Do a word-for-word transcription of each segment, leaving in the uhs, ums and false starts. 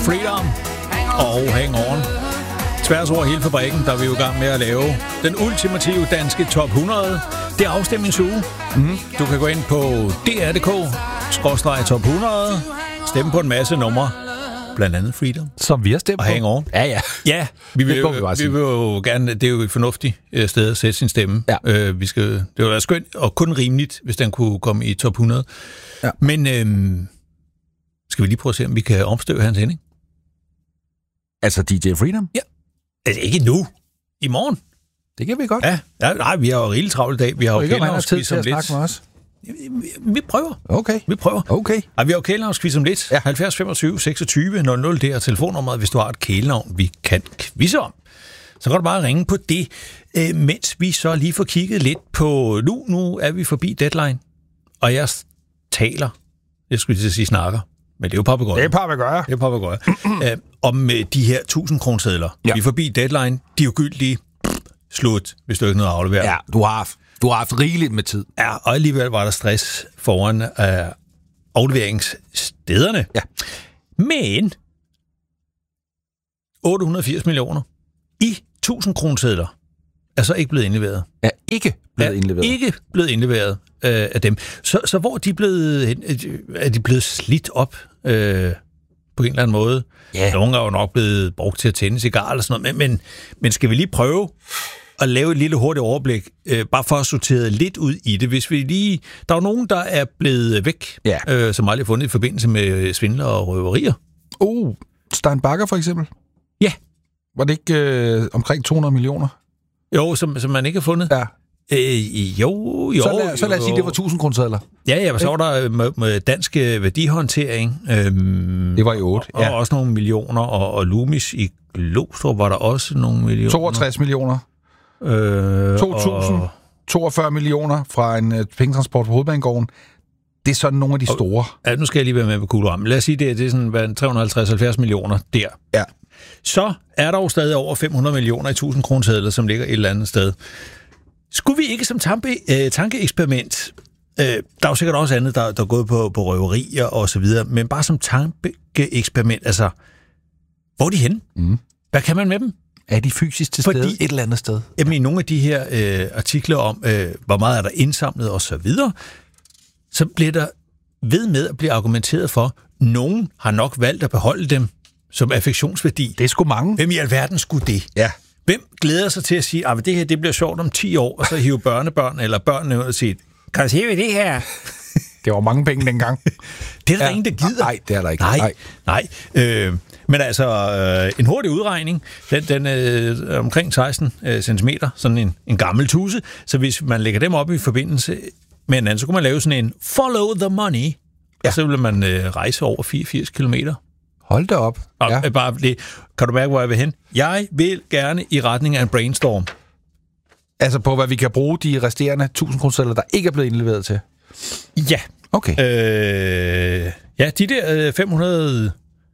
Freedom og Hang On. Tværs over hele fabrikken, der er vi jo i gang med at lave den ultimative danske top hundrede. Det er afstemningsuge. Mm. Du kan gå ind på d r punktum d k skråstreg top hundrede, stemme på en masse numre, blandt andet Freedom. Som vi har stemt og på. Hang On. Ja, ja. Ja, vi vil, jo, vi, vi vil jo gerne, det er jo et fornuftigt sted at sætte sin stemme. Ja. Øh, vi skal, det ville være skønt og kun rimeligt, hvis den kunne komme i top hundrede. Ja. Men øhm, skal vi lige prøve at se, om vi kan omstøve hans hænding? Altså D J Freedom? Ja. Altså ikke nu. I morgen. Det kan vi godt. Ja, ja nej, vi har jo rigeligt travlt i dag. Vi har jo kælehavnsquiz om lidt. Vi prøver. Okay. Vi prøver. Okay. Ja, vi har jo kælehavnsquiz om lidt. Ja. halvfjerds femogtyve seksogtyve nul nul, det er telefonnummeret, hvis du har et kælenavn, vi kan quizze om. Så kan du bare ringe på det, øh, mens vi så lige får kigget lidt på... Nu, nu er vi forbi deadline, og jeg taler, jeg skulle lige sige snakker, men det er jo papegøjer. Det er papegøjer. Det er papegøjer. øh, om øh, de her tusind kronesedler. Ja. Vi er forbi deadline, de er jo gyldige. Slut, hvis du ikke noget at aflevere. Ja, du har haft, du har haft rigeligt med tid. Ja, og alligevel var der stress foran øh, afleveringsstederne. Ja. Men otte hundrede og firs millioner i tusind kronesedler er så ikke blevet indleveret. Er ikke blevet er indleveret. ikke blevet indleveret øh, af dem. Så, så hvor er de blevet, er de blevet slidt op øh, på en eller anden måde? Ja. Nogle er jo nok blevet brugt til at tænde cigar eller sådan noget, men, men, men skal vi lige prøve at lave et lille hurtigt overblik, øh, bare for at sortere lidt ud i det. Hvis vi lige, der er jo nogen, der er blevet væk, ja. øh, som aldrig er fundet i forbindelse med svindler og røverier. Oh, Stein Bakker for eksempel? Ja. Var det ikke øh, omkring to hundrede millioner? Jo, som, som man ikke har fundet? Ja. Øh, jo, jo. Så lad, så lad os sige, det var tusind kronesedler. Ja, ja, så var der med, med dansk værdihåndtering. Øhm, det var i otte, ja. Og også nogle millioner, og, og Loomis i Glostrup var der også nogle millioner. toogtres millioner. Øh, to tusind toogfyrre millioner fra en uh, pengetransport på Hovedbanegården. Det er sådan nogle af de store. Ja, nu skal jeg lige være med på kuglerammen. Lad os sige, det er, det er sådan hvad, tre hundrede og halvtreds til halvfjerds millioner der. Ja. Så er der jo stadig over fem hundrede millioner i tusind kronesedler, som ligger et eller andet sted. Skulle vi ikke som tampe, øh, tankeeksperiment, øh, der er jo sikkert også andet, der, der er gået på, på røverier og så videre, men bare som tankeeksperiment, altså, hvor er de henne? Mm. Hvad kan man med dem? Er de fysisk til stede et eller andet sted? Jamen, i nogle af de her øh, artikler om, øh, hvor meget er der indsamlet og så videre, så bliver der ved med at blive argumenteret for, nogen har nok valgt at beholde dem som affektionsværdi. Det er sgu mange. Hvem i alverden skulle det? Ja. Hvem glæder sig til at sige, at det her det bliver sjovt om ti år, og så hive børnebørn eller børnene ud og sige, kan du se ved det her? Det var mange penge dengang. Det er der ja. ingen, der gider. Nej, det er der ikke. Nej, nej. nej. Øh, men altså, øh, en hurtig udregning, den, den er øh, omkring seksten øh, centimeter, sådan en, en gammel tuse, så hvis man lægger dem op i forbindelse med en anden, så kunne man lave sådan en follow the money, ja. Og så vil man øh, rejse over fireogfirs kilometer. Hold da op. Og ja. bare det, kan du mærke, hvor jeg vil hen? Jeg vil gerne i retning af en brainstorm. Altså på, hvad vi kan bruge de resterende tusind kronesedler, der ikke er blevet indleveret til? Ja. Okay. Øh, ja, de der øh, fem hundrede,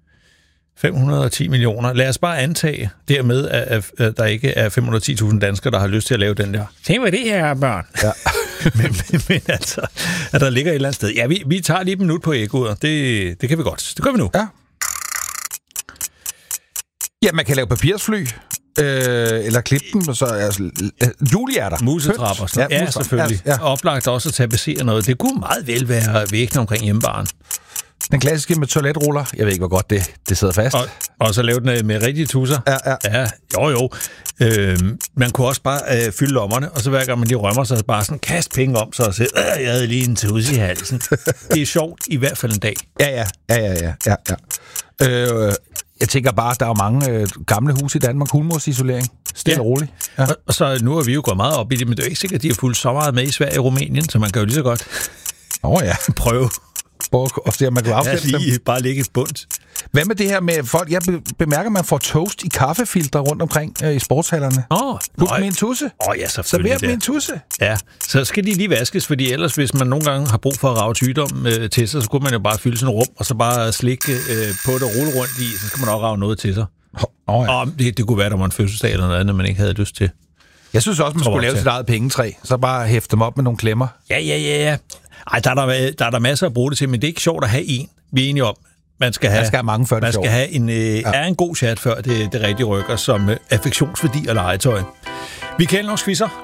fem hundrede og ti millioner. Lad os bare antage dermed, at, at der ikke er fem hundrede og ti tusind danskere, der har lyst til at lave den der. Se hvad det her er, børn. Ja. men, men, men altså, at der ligger et eller andet sted. Ja, vi, vi tager lige et minut på ægget. Det, det kan vi godt. Det gør vi nu. Ja. Ja, man kan lave papirsfly, øh, eller klippe dem, og så altså, Julie er der. Musetrapper. Ja, ja, selvfølgelig. Ja, ja. Oplagt også at tapetsere noget. Det kunne meget vel være væggene omkring hjemmebaren. Den klassiske med toiletruller. Jeg ved ikke, hvor godt det, det sidder fast. Og, og så lave den med rigtige tusser. Ja, ja. Ja, jo, jo. Øh, man kunne også bare øh, fylde lommerne, og så hver gang man lige rømmer sig, bare sådan kast penge om sig og sige, øh, jeg havde lige en tusse i halsen. Det er sjovt i hvert fald en dag. Ja, ja, ja, ja, ja, ja. Øh, jeg tænker bare, der er jo mange øh, gamle huse i Danmark, hulmursisolering. Stille og roligt. Ja. Og, og så nu er vi jo gået meget op i det, men det er jo ikke sikkert, at de har fulgt så meget med i Sverige og Rumænien, så man kan jo lige så godt Åh oh, ja. prøve. Og se, om man kan afsætte ja, lige dem. Bare lægge et bundt. Hvad med det her med folk? Jeg bemærker, at man får toast i kaffefiltre rundt omkring øh, i sportshallerne. Åh, oh, Put med en tusse. Åh oh, ja, selvfølgelig. Server med en tusse. Ja, så skal de lige vaskes, fordi ellers, hvis man nogle gange har brug for at rage sygdom øh, til sig, så kunne man jo bare fylde sådan et rum, og så bare slikke øh, på det og rulle rundt i, så skal man også rage noget til sig. Oh, ja. Og det, det kunne være, der var en fødselsdag eller noget andet, man ikke havde lyst til. Jeg synes også, man skulle lave sit eget pengetræ, så bare hæfte dem op med nogle klemmer. Ja, ja, ja, ja. Ej, der er der, der er der masser at bruge det til, men det er ikke sjovt at have en. Vi er enige om, Man skal have, man skal have mange, før det man skal have en, øh, ja. er en god chat, før det, det rigtig rykker, som øh, affektionsværdi og legetøj. Vi kender vores quizzer